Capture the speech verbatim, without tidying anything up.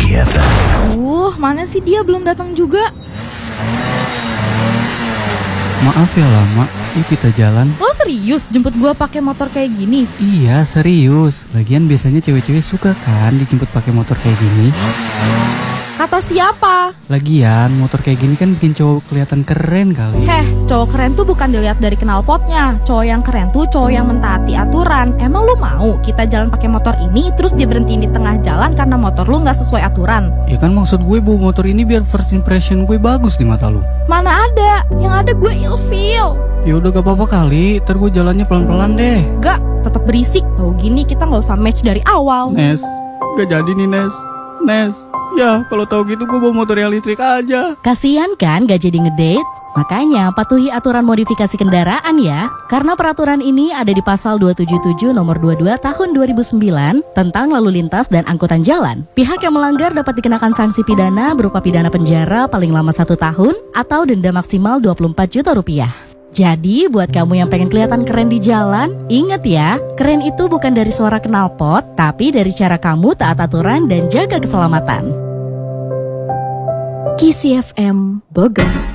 Kisi F M. Uh, mana sih dia belum datang juga? Maaf ya lama, yuk kita jalan. Lo serius jemput gua pakai motor kayak gini? Iya serius, lagian biasanya cewek-cewek suka kan dijemput pakai motor kayak gini. Kata siapa? Lagian motor kayak gini kan bikin cowok kelihatan keren kali. Heh, cowok keren tuh bukan dilihat dari knalpotnya. Cowok yang keren tuh cowok yang mentaati aturan. Emang lu mau kita jalan pakai motor ini terus dia berhenti di tengah jalan karena motor lu nggak sesuai aturan? Ya kan maksud gue bawa motor ini biar first impression gue bagus di mata lu. Mana ada, yang ada gue ilfeel. Ya udah gak apa-apa kali, ntar gue jalannya pelan-pelan deh. Gak, tetap berisik. Tahu gini kita nggak usah match dari awal. Nes, gak jadi nih Nes. Nes, ya kalau tahu gitu gue bawa motor yang listrik aja. Kasian kan gak jadi ngedate? Makanya patuhi aturan modifikasi kendaraan ya. Karena peraturan ini ada di pasal dua tujuh tujuh nomor dua puluh dua tahun dua ribu sembilan tentang lalu lintas dan angkutan jalan. Pihak yang melanggar dapat dikenakan sanksi pidana berupa pidana penjara paling lama satu tahun atau denda maksimal dua puluh empat juta rupiah. Jadi buat kamu yang pengen kelihatan keren di jalan, ingat ya, keren itu bukan dari suara knalpot, tapi dari cara kamu taat aturan dan jaga keselamatan. Kisi F M Bogor.